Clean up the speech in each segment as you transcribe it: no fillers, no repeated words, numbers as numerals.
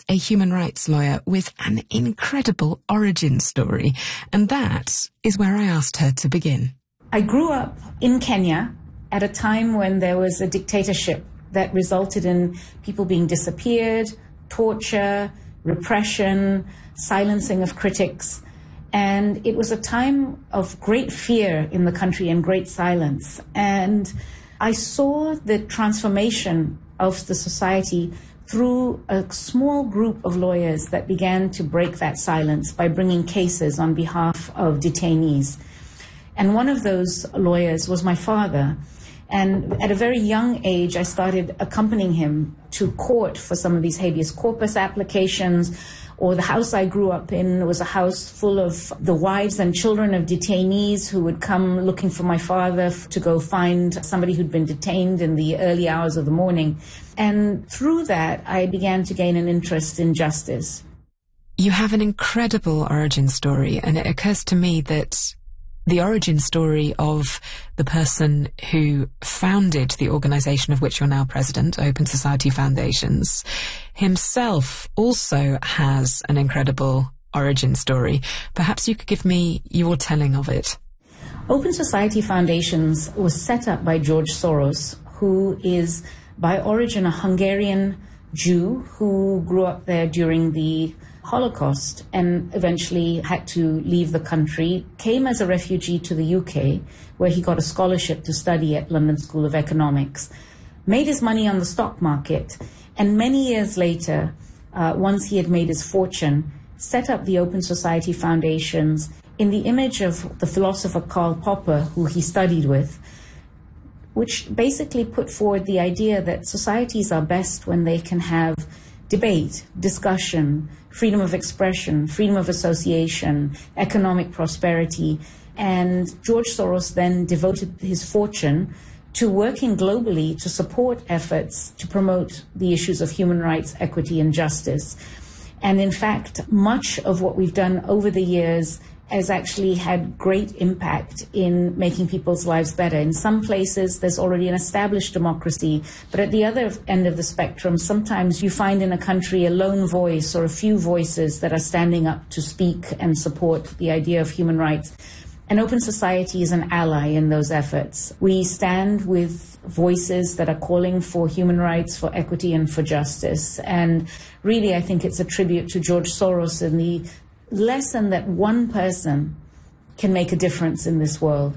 a human rights lawyer with an incredible origin story, and that is where I asked her to begin. I grew up in Kenya at a time when there was a dictatorship that resulted in people being disappeared, torture, repression, silencing of critics. And it was a time of great fear in the country and great silence. And I saw the transformation of the society through a small group of lawyers that began to break that silence by bringing cases on behalf of detainees. And one of those lawyers was my father. And at a very young age, I started accompanying him to court for some of these habeas corpus applications. Or the house I grew up in was a house full of the wives and children of detainees who would come looking for my father to go find somebody who'd been detained in the early hours of the morning. And through that, I began to gain an interest in justice. You have an incredible origin story, and it occurs to me that the origin story of the person who founded the organisation of which you're now president, Open Society Foundations, himself also has an incredible origin story. Perhaps you could give me your telling of it. Open Society Foundations was set up by George Soros, who is by origin a Hungarian Jew who grew up there during the Holocaust and eventually had to leave the country, came as a refugee to the UK, where he got a scholarship to study at London School of Economics, made his money on the stock market, and many years later, once he had made his fortune, set up the Open Society Foundations in the image of the philosopher Karl Popper, who he studied with, which basically put forward the idea that societies are best when they can have debate, discussion, freedom of expression, freedom of association, economic prosperity. And George Soros then devoted his fortune to working globally to support efforts to promote the issues of human rights, equity, and justice. And in fact, much of what we've done over the years has actually had great impact in making people's lives better. In some places, there's already an established democracy, but at the other end of the spectrum, sometimes you find in a country a lone voice or a few voices that are standing up to speak and support the idea of human rights. And Open Society is an ally in those efforts. We stand with voices that are calling for human rights, for equity, and for justice. And really, I think it's a tribute to George Soros and the lesson that one person can make a difference in this world.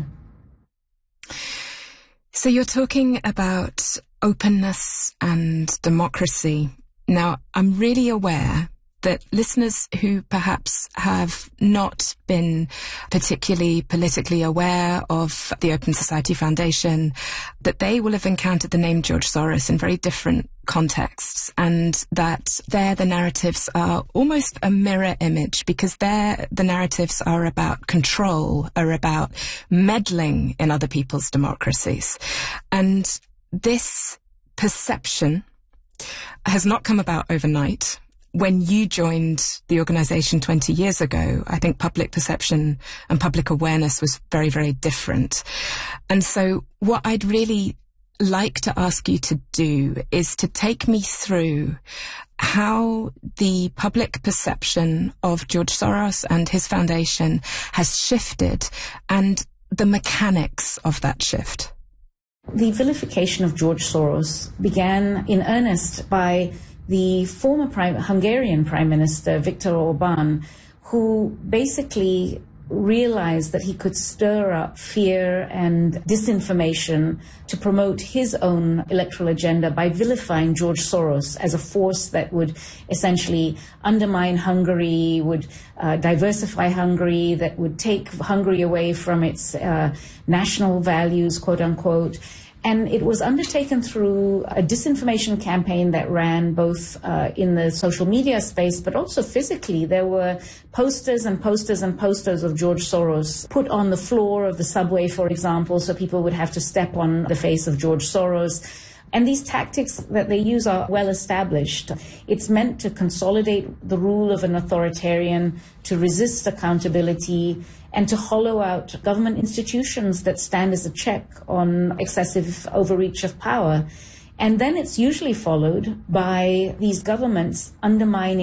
So you're talking about openness and democracy. Now, I'm really aware that listeners who perhaps have not been particularly politically aware of the Open Society Foundation, that they will have encountered the name George Soros in very different contexts, and that there the narratives are almost a mirror image, because there the narratives are about control, are about meddling in other people's democracies. And this perception has not come about overnight. When you joined the organisation 20 years ago, I think public perception and public awareness was very, very different. And so what I'd really like to ask you to do is to take me through how the public perception of George Soros and his foundation has shifted and the mechanics of that shift. The vilification of George Soros began in earnest by the former Hungarian Prime Minister, Viktor Orbán, who basically realized that he could stir up fear and disinformation to promote his own electoral agenda by vilifying George Soros as a force that would essentially undermine Hungary, would diversify Hungary, that would take Hungary away from its national values, quote unquote. And it was undertaken through a disinformation campaign that ran both in the social media space, but also physically. There were posters and posters and posters of George Soros put on the floor of the subway, for example, so people would have to step on the face of George Soros. And these tactics that they use are well established. It's meant to consolidate the rule of an authoritarian, to resist accountability, and to hollow out government institutions that stand as a check on excessive overreach of power. And then it's usually followed by these governments undermining